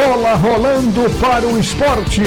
Bola rolando para o esporte.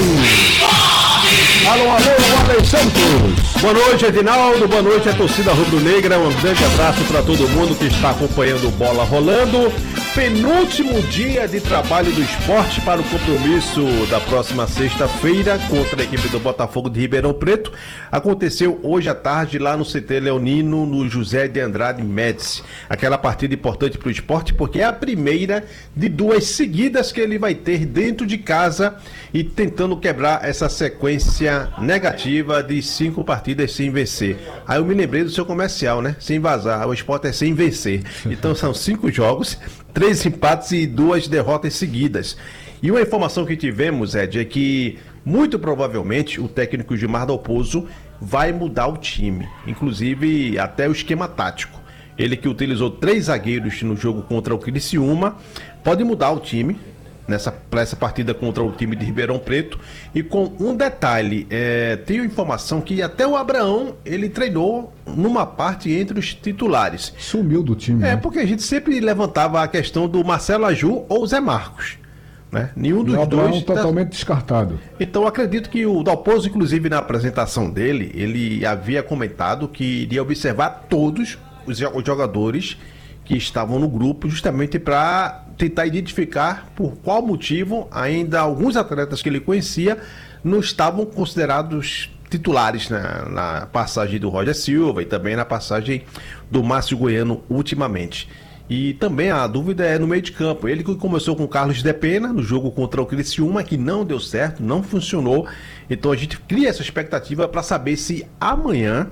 Alô, Alex Santos. Boa noite, Edinaldo. Boa noite, a torcida rubro-negra. Um grande abraço para todo mundo que está acompanhando o Bola Rolando. Penúltimo dia de trabalho do esporte para o compromisso da próxima sexta-feira contra a equipe do Botafogo de Ribeirão Preto. Aconteceu hoje à tarde lá no CT Leonino, no José de Andrade Médici. Aquela partida importante para o esporte porque é a primeira de duas seguidas que ele vai ter dentro de casa e tentando quebrar essa sequência negativa de 5 partidas sem vencer. Aí eu me lembrei do seu comercial, né? Sem vazar. O esporte é sem vencer. Então são 5 jogos, 3 empates e 2 derrotas seguidas. E uma informação que tivemos, Ed, é que muito provavelmente o técnico Gilmar Dalpozo vai mudar o time, inclusive até o esquema tático. Ele que utilizou 3 zagueiros no jogo contra o Criciúma, pode mudar o time para essa partida contra o time de Ribeirão Preto. E com um detalhe, tenho informação que até o Abraão ele treinou numa parte entre os titulares. Sumiu do time, né? Porque a gente sempre levantava a questão do Marcelo Aju ou Zé Marcos, né? Nenhum dos dois totalmente descartado. Então acredito que o Dalpozo, inclusive na apresentação dele, ele havia comentado que iria observar todos os jogadores que estavam no grupo, justamente para tentar identificar por qual motivo ainda alguns atletas que ele conhecia não estavam considerados titulares na passagem do Roger Silva e também na passagem do Márcio Goiano ultimamente. E também a dúvida é no meio de campo. Ele que começou com o Carlos Depena no jogo contra o Criciúma, que não deu certo, não funcionou. Então a gente cria essa expectativa para saber se amanhã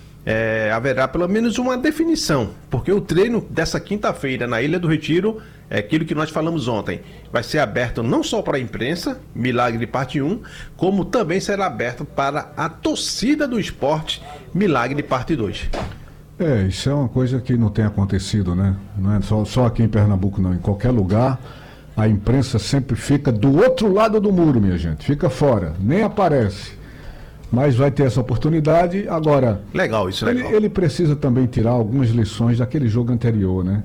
haverá pelo menos uma definição, porque o treino dessa quinta-feira na Ilha do Retiro é aquilo que nós falamos ontem, vai ser aberto não só para a imprensa, Milagre Parte 1, como também será aberto para a torcida do esporte, Milagre Parte 2. Isso é uma coisa que não tem acontecido, né? Não é só aqui em Pernambuco, não. Em qualquer lugar, a imprensa sempre fica do outro lado do muro, minha gente. Fica fora, nem aparece. Mas vai ter essa oportunidade. Agora, legal, isso é legal. Ele precisa também tirar algumas lições daquele jogo anterior, né?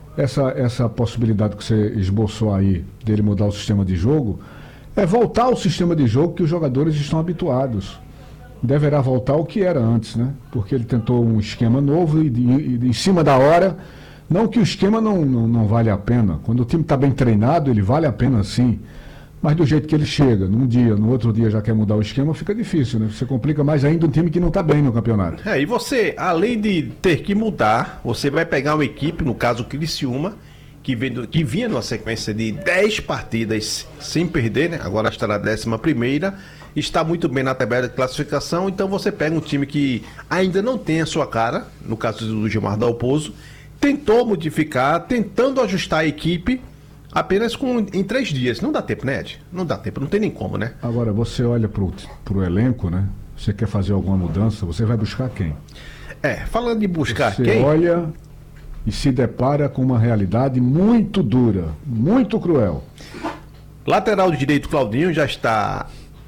Essa possibilidade que você esboçou aí dele mudar o sistema de jogo é voltar ao sistema de jogo que os jogadores estão habituados. Deverá voltar ao que era antes, né? Porque ele tentou um esquema novo e em cima da hora. Não que o esquema não vale a pena. Quando o time está bem treinado, ele vale a pena sim. Mas do jeito que ele chega, num dia, no outro dia já quer mudar o esquema, fica difícil, né? Você complica mais ainda um time que não está bem no campeonato. E você, além de ter que mudar, você vai pegar uma equipe, no caso o Criciúma, que vinha numa sequência de 10 partidas sem perder, né? Agora está na 11ª, está muito bem na tabela de classificação, então você pega um time que ainda não tem a sua cara, no caso do Gilmar Dalpozo, tentou modificar, tentando ajustar a equipe, apenas em 3 dias. Não dá tempo, né, Ed? Não dá tempo, não tem nem como, né? Agora, você olha pro elenco, né? Você quer fazer alguma mudança, você vai buscar quem? Falando de buscar você quem... Você olha e se depara com uma realidade muito dura, muito cruel. Lateral direito Claudinho já está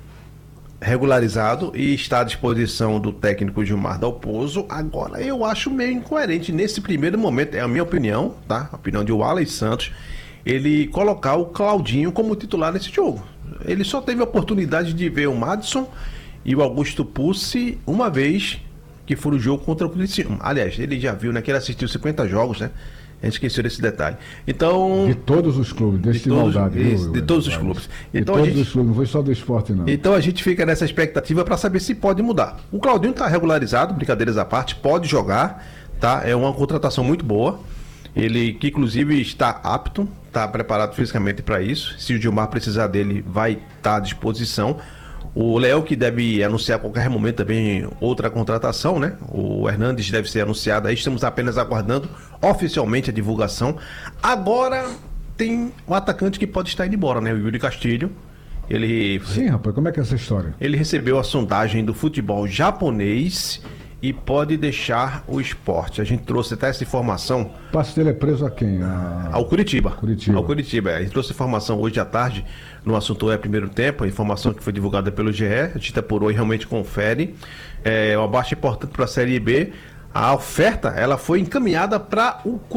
regularizado e está à disposição do técnico Gilmar Dalpozo. Agora, eu acho meio incoerente nesse primeiro momento, é a minha opinião, tá? A opinião de Wallace Santos, ele colocar o Claudinho como titular nesse jogo. Ele só teve a oportunidade de ver o Madison e o Augusto Pucci uma vez, que foi o jogo contra o Criciúma. Aliás, ele já viu, né, que ele assistiu 50 jogos, né? A gente esqueceu desse detalhe. Então, de todos os clubes, de todos os clubes. Então, de todos os clubes, não foi só do esporte, não. Então a gente fica nessa expectativa para saber se pode mudar. O Claudinho está regularizado, brincadeiras à parte, pode jogar, tá? É uma contratação muito boa. Ele que inclusive está apto, está preparado fisicamente para isso. Se o Gilmar precisar dele, vai estar à disposição. O Léo, que deve anunciar a qualquer momento também outra contratação, né? O Hernandes deve ser anunciado aí, estamos apenas aguardando oficialmente a divulgação. Agora tem um atacante que pode estar indo embora, né? O Yuri Castilho. Sim, rapaz, como é que é essa história? Ele recebeu a sondagem do futebol japonês e pode deixar o esporte. A gente trouxe até essa informação. O passe dele é preso a quem? Ao Curitiba. Ao Curitiba. A gente trouxe informação hoje à tarde no assunto primeiro tempo, a informação que foi divulgada pelo GE, a gente apurou e realmente confere. É uma baixa importante para a Série B. A oferta ela foi encaminhada para o